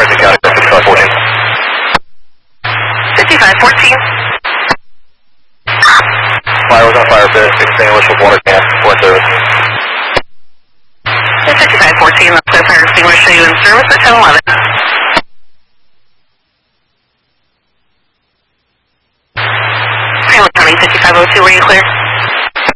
Preston County, 5514. 5514. Fire was on fire pit, extinguished with water can, for service. 5514, let's go fire extinguisher, you in service at 1011. County 5502, were you clear?